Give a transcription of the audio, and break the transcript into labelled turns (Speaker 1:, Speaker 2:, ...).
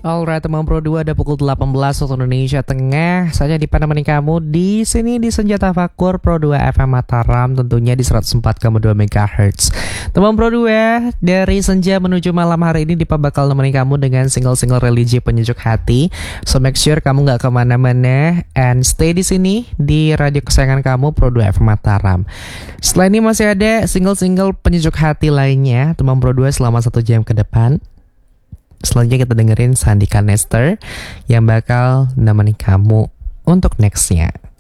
Speaker 1: Alright teman Pro 2, ada pukul 18 waktu Indonesia Tengah. Saya ditemani kamu di sini di Senja Tafakur Pro 2 FM Mataram, tentunya di 104,2 MHz. Teman Pro 2, dari senja menuju malam hari ini Dipa bakal nemenin kamu dengan single-single religi penyejuk hati. So make sure kamu gak kemana-mana and stay di sini di radio kesayangan kamu Pro 2 FM Mataram. Setelah ini masih ada single-single penyejuk hati lainnya teman Pro 2 selama 1 jam ke depan. Selanjutnya kita dengerin Sandika Nester yang bakal nemenin kamu untuk nextnya.